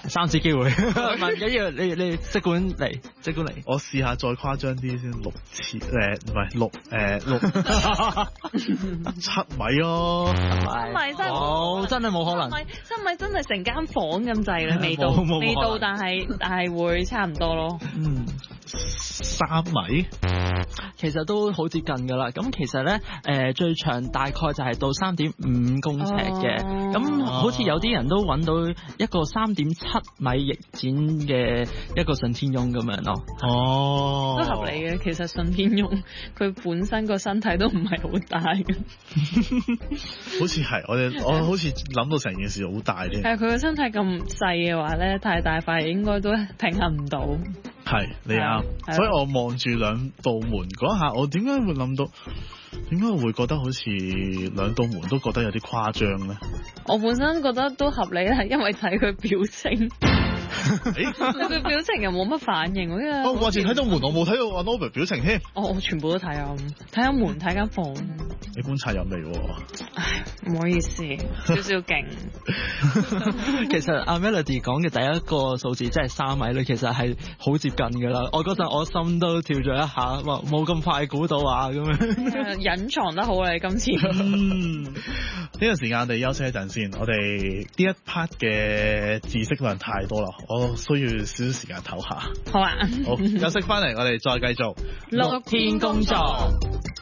3次機會，唔緊要，你即管嚟，即管嚟。 我試下再誇張啲先，6次唔係6 7米咯 ，7米真係冇可能 ，7米真係成間房咁滯啦，未到，但係會差唔多咯。 3米， 其實都好接近㗎啦。咁其實咧，最長大概就係到3.5公尺嘅。咁好似有啲人都揾到一個3.7米翼展嘅一個順天翁咁樣咯。 都合理嘅。其實順天翁佢本身個身體都唔係好大嘅。 好似係我好似諗到成件事好大添。 係佢個身體咁細嘅話咧，太大塊應該都平衡唔到。 係你啱，所以我望住兩道門嗰下，我點解會諗到？點解我會覺得好似兩道門都覺得有啲誇張咧？ 我本身覺得都合理，係因為睇佢表情。佢表情又冇乜反應喎。 我掛住睇到門，我冇睇到阿 Nobel 表情添。 我全部都睇啊，睇下門，睇間房。 你觀察有味喎。 唉，唔好意思，少少勁。 其實阿 Melody 講嘅第一個數字即係3米咧，其實係好接近㗎啦。我嗰陣我心都跳咗一下，話冇咁快估到啊咁樣。 隱藏得好啦，你今次。 呢個時間我哋休息一陣先，我哋呢一 part 嘅知識量太多啦，我需要少少時間唞下。 好啊。 好，休息翻嚟，我哋再繼續 6天工作。